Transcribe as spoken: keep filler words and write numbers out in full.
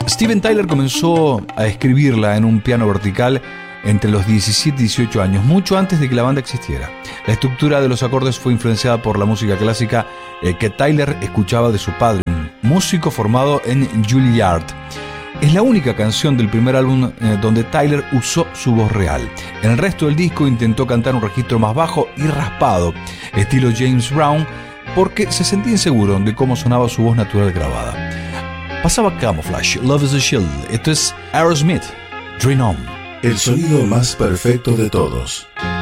Steven Tyler comenzó a escribirla en un piano vertical entre los diecisiete y dieciocho años, mucho antes de que la banda existiera. La estructura de los acordes fue influenciada por la música clásica eh, que Tyler escuchaba de su padre, un músico formado en Juilliard. Es la única canción del primer álbum eh, donde Tyler usó su voz real. En el resto del disco intentó cantar un registro más bajo y raspado, estilo James Brown, porque se sentía inseguro de cómo sonaba su voz natural grabada. Pasaba Camouflage, Love is a Shield. Esto es Aerosmith, Dream On. El sonido más perfecto de todos.